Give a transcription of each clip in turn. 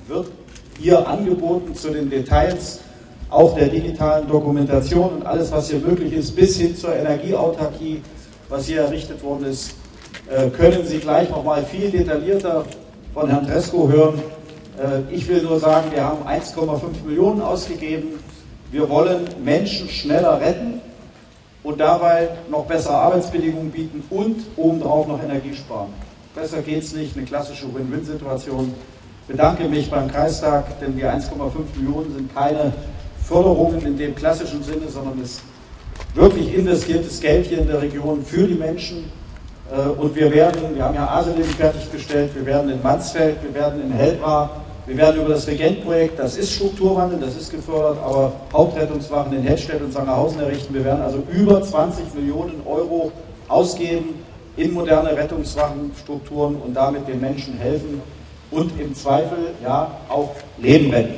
wird hier angeboten zu den Details, auch der digitalen Dokumentation und alles, was hier möglich ist, bis hin zur Energieautarkie, was hier errichtet worden ist, können Sie gleich nochmal viel detaillierter von Herrn Tresko hören. Ich will nur sagen, wir haben 1,5 Millionen ausgegeben. Wir wollen Menschen schneller retten und dabei noch bessere Arbeitsbedingungen bieten und obendrauf noch Energie sparen. Besser geht es nicht, eine klassische Win-Win-Situation. Ich bedanke mich beim Kreistag, denn die 1,5 Millionen sind keine Förderungen in dem klassischen Sinne, sondern es ist wirklich investiertes Geld hier in der Region für die Menschen. Und wir haben ja Aseling fertiggestellt, wir werden in Mansfeld, wir werden in Helbra, wir werden über das Regent-Projekt, das ist Strukturwandel, das ist gefördert, aber Hauptrettungswachen in Hettstedt und Sangerhausen errichten. Wir werden also über 20 Millionen Euro ausgeben in moderne Rettungswachenstrukturen und damit den Menschen helfen und im Zweifel ja auch Leben retten.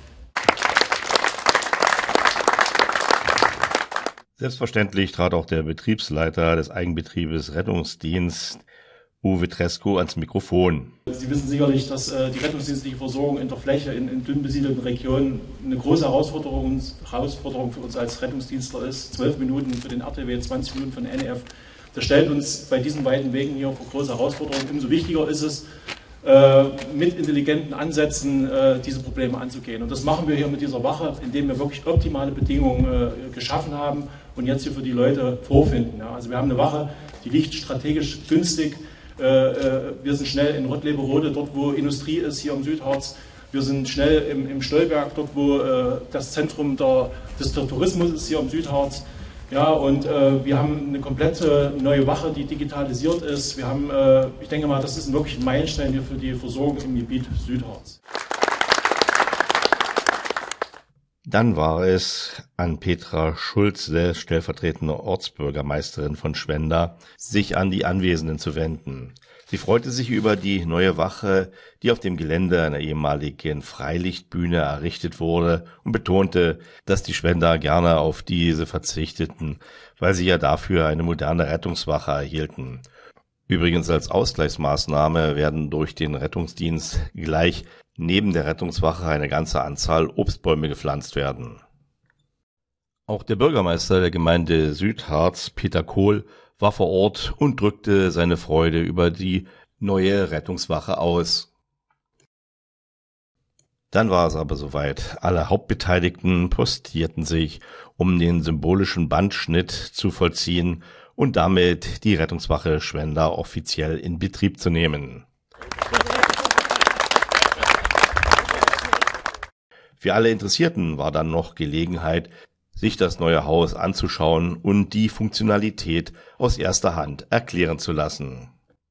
Selbstverständlich trat auch der Betriebsleiter des Eigenbetriebes Rettungsdienst, Uwe Tresko, ans Mikrofon. Sie wissen sicherlich, dass die rettungsdienstliche Versorgung in der Fläche in dünn besiedelten Regionen eine große Herausforderung für uns als Rettungsdienstler ist. 12 Minuten für den RTW, 20 Minuten für den NEF. Das stellt uns bei diesen weiten Wegen hier vor große Herausforderungen. Umso wichtiger ist es, mit intelligenten Ansätzen diese Probleme anzugehen. Und das machen wir hier mit dieser Wache, indem wir wirklich optimale Bedingungen geschaffen haben und jetzt hier für die Leute vorfinden. Ja, also wir haben eine Wache, die liegt strategisch günstig. Wir sind schnell in Rottleberode, dort wo Industrie ist, hier am Südharz. Wir sind schnell im Stolberg, dort wo das Zentrum des Tourismus ist, hier am Südharz. Ja, und wir haben eine komplette neue Wache, die digitalisiert ist. Wir haben, ich denke mal, das ist wirklich ein Meilenstein hier für die Versorgung im Gebiet Südharz. Dann war es an Petra Schulze, stellvertretende Ortsbürgermeisterin von Schwenda, sich an die Anwesenden zu wenden. Sie freute sich über die neue Wache, die auf dem Gelände einer ehemaligen Freilichtbühne errichtet wurde, und betonte, dass die Schwender gerne auf diese verzichteten, weil sie ja dafür eine moderne Rettungswache erhielten. Übrigens als Ausgleichsmaßnahme werden durch den Rettungsdienst gleich neben der Rettungswache eine ganze Anzahl Obstbäume gepflanzt werden. Auch der Bürgermeister der Gemeinde Südharz, Peter Kohl, war vor Ort und drückte seine Freude über die neue Rettungswache aus. Dann war es aber soweit. Alle Hauptbeteiligten postierten sich, um den symbolischen Bandschnitt zu vollziehen und damit die Rettungswache Schwenda offiziell in Betrieb zu nehmen. Für alle Interessierten war dann noch Gelegenheit, sich das neue Haus anzuschauen und die Funktionalität aus erster Hand erklären zu lassen.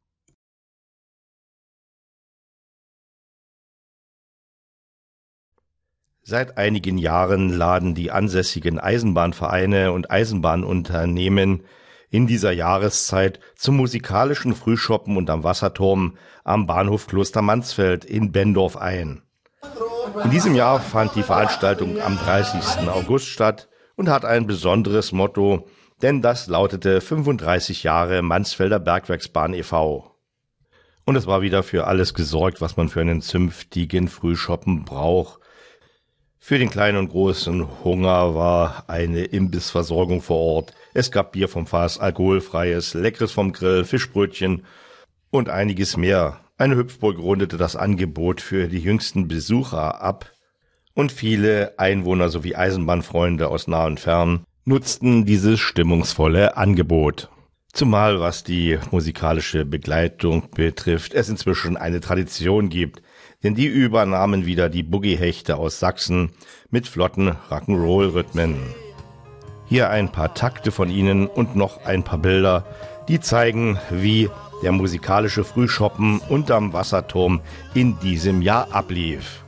Seit einigen Jahren laden die ansässigen Eisenbahnvereine und Eisenbahnunternehmen in dieser Jahreszeit zum musikalischen Frühschoppen und am Wasserturm am Bahnhof Kloster Mansfeld in Benndorf ein. In diesem Jahr fand die Veranstaltung am 30. August statt und hat ein besonderes Motto, denn das lautete 35 Jahre Mansfelder Bergwerksbahn e.V. Und es war wieder für alles gesorgt, was man für einen zünftigen Frühschoppen braucht. Für den kleinen und großen Hunger war eine Imbissversorgung vor Ort. Es gab Bier vom Fass, alkoholfreies, Leckeres vom Grill, Fischbrötchen und einiges mehr. Eine Hüpfburg rundete das Angebot für die jüngsten Besucher ab und viele Einwohner sowie Eisenbahnfreunde aus nah und fern nutzten dieses stimmungsvolle Angebot. Zumal was die musikalische Begleitung betrifft, es inzwischen eine Tradition gibt, denn die übernahmen wieder die Boogie-Hechte aus Sachsen mit flotten Rock'n'Roll-Rhythmen. Hier ein paar Takte von ihnen und noch ein paar Bilder, die zeigen, wie der musikalische Frühschoppen unterm Wasserturm in diesem Jahr ablief.